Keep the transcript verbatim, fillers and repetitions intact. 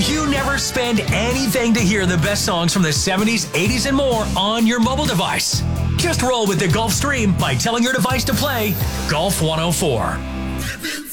You never spend anything to hear the best songs from the seventies, eighties, and more on your mobile device. Just roll with the Gulf Stream by telling your device to play Golf one oh four.